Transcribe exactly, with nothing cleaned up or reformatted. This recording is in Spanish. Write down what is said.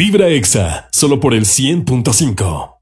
Vibra Exa, solo por el cien punto cinco.